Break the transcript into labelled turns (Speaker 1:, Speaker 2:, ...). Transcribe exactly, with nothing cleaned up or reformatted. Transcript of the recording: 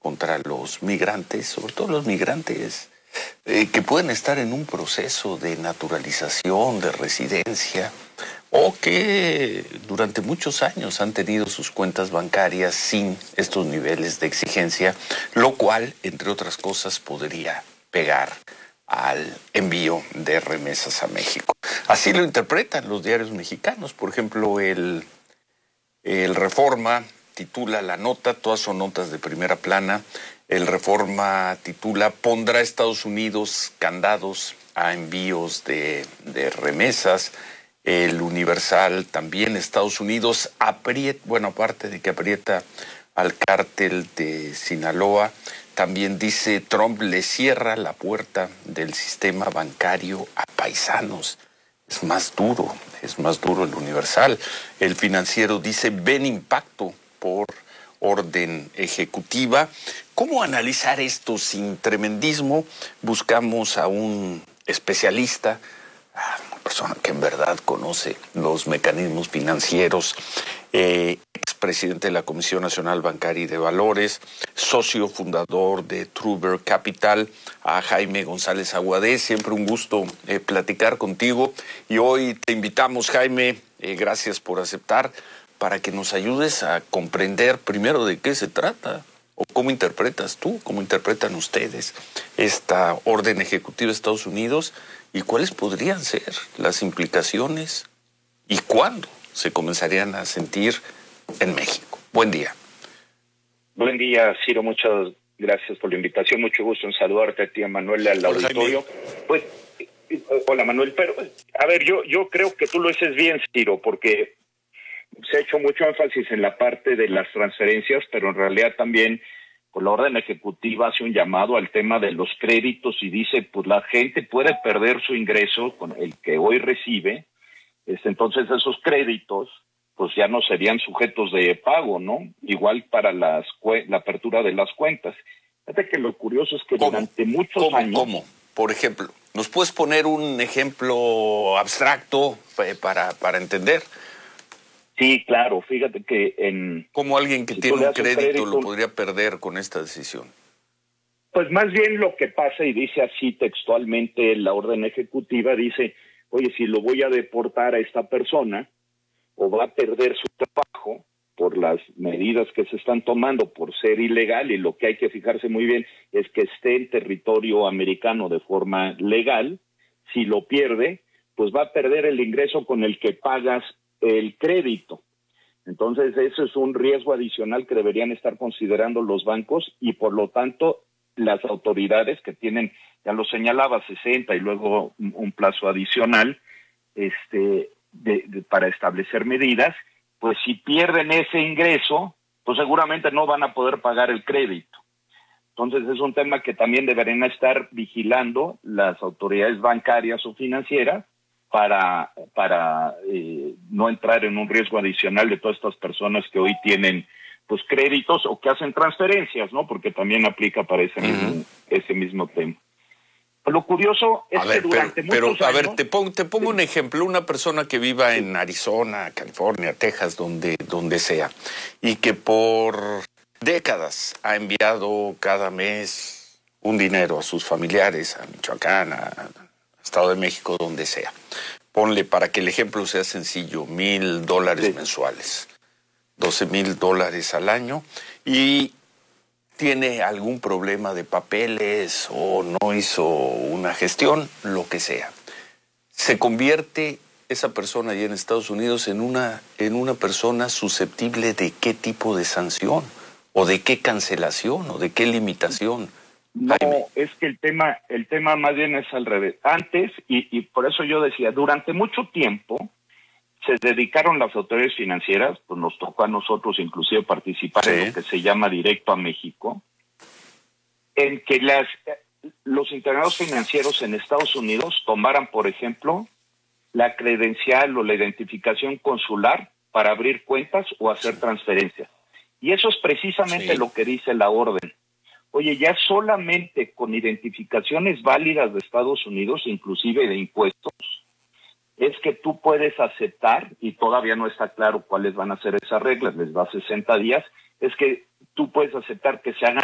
Speaker 1: contra los migrantes, sobre todo los migrantes eh, que pueden estar en un proceso de naturalización, de residencia, o que durante muchos años han tenido sus cuentas bancarias sin estos niveles de exigencia, lo cual, entre otras cosas, podría pegar al envío de remesas a México. Así lo interpretan los diarios mexicanos. Por ejemplo, el, el Reforma titula la nota, todas son notas de primera plana. El Reforma titula: pondrá Estados Unidos candados a envíos de, de remesas. El Universal también: Estados Unidos aprieta, bueno, aparte de que aprieta al cártel de Sinaloa, también dice Trump le cierra la puerta del sistema bancario a paisanos. Es más duro, es más duro el Universal. El Financiero dice ven impacto por orden ejecutiva. ¿Cómo analizar esto sin tremendismo? Buscamos a un especialista, una persona que en verdad conoce los mecanismos financieros, eh, expresidente de la Comisión Nacional Bancaria y de Valores, socio fundador de Truber Capital, a Jaime González Aguadé. Siempre un gusto eh, platicar contigo, y hoy te invitamos, Jaime, eh, gracias por aceptar, para que nos ayudes a comprender primero de qué se trata, o cómo interpretas tú, cómo interpretan ustedes esta orden ejecutiva de Estados Unidos, y cuáles podrían ser las implicaciones y cuándo se comenzarían a sentir en México. Buen día.
Speaker 2: Buen día, Ciro. Muchas gracias por la invitación. Mucho gusto en saludarte a ti, a Manuel, al
Speaker 1: Hola,
Speaker 2: auditorio.
Speaker 1: Jaime.
Speaker 2: Pues, hola, Manuel. Pero, a ver, yo, yo creo que tú lo dices bien, Ciro, porque se ha hecho mucho énfasis en la parte de las transferencias, pero en realidad también pues, la orden ejecutiva hace un llamado al tema de los créditos y dice, pues la gente puede perder su ingreso con el que hoy recibe, este, entonces esos créditos pues ya no serían sujetos de pago, ¿no? Igual para las la apertura de las cuentas. Fíjate que lo curioso es que
Speaker 1: ¿Cómo?
Speaker 2: durante muchos
Speaker 1: ¿Cómo?
Speaker 2: años...
Speaker 1: ¿Cómo? Por ejemplo, ¿nos puedes poner un ejemplo abstracto eh, para, para entender?
Speaker 2: Sí, claro, fíjate que en...
Speaker 1: ¿Cómo alguien que
Speaker 2: si
Speaker 1: tiene un crédito,
Speaker 2: crédito
Speaker 1: lo podría perder con esta decisión?
Speaker 2: Pues más bien lo que pasa, y dice así textualmente la orden ejecutiva, dice, oye, si lo voy a deportar a esta persona, o va a perder su trabajo por las medidas que se están tomando por ser ilegal, y lo que hay que fijarse muy bien es que esté en territorio americano de forma legal. Si lo pierde, pues va a perder el ingreso con el que pagas el crédito. Entonces, eso es un riesgo adicional que deberían estar considerando los bancos, y por lo tanto las autoridades que tienen, ya lo señalaba, sesenta y luego un plazo adicional, este De, de, para establecer medidas, pues si pierden ese ingreso, pues seguramente no van a poder pagar el crédito. Entonces es un tema que también deberían estar vigilando las autoridades bancarias o financieras para, para eh, no entrar en un riesgo adicional de todas estas personas que hoy tienen pues créditos o que hacen transferencias, ¿no? Porque también aplica para ese, uh-huh. mismo, ese mismo tema. Lo curioso es
Speaker 1: a ver,
Speaker 2: que durante
Speaker 1: pero,
Speaker 2: muchos
Speaker 1: pero,
Speaker 2: años...
Speaker 1: A ver, te pongo, te pongo un ejemplo. Una persona que viva en Arizona, California, Texas, donde, donde sea, y que por décadas ha enviado cada mes un dinero a sus familiares, a Michoacán, a Estado de México, donde sea. Ponle, para que el ejemplo sea sencillo, mil dólares sí. mensuales, doce mil dólares al año, y tiene algún problema de papeles o no hizo una gestión, lo que sea. Se convierte esa persona allí en Estados Unidos en una, en una persona susceptible de qué tipo de sanción, o de qué cancelación, o de qué limitación.
Speaker 2: No,
Speaker 1: Jaime.
Speaker 2: Es que el tema, el tema más bien es al revés. Antes, y, y por eso yo decía, durante mucho tiempo se dedicaron las autoridades financieras, pues nos tocó a nosotros inclusive participar sí. en lo que se llama Directo a México, en que las, los internados financieros en Estados Unidos tomaran, por ejemplo, la credencial o la identificación consular para abrir cuentas o hacer sí. transferencias. Y eso es precisamente sí. lo que dice la orden. Oye, ya solamente con identificaciones válidas de Estados Unidos, inclusive de impuestos, es que tú puedes aceptar, y todavía no está claro cuáles van a ser esas reglas, les da sesenta días, es que tú puedes aceptar que se hagan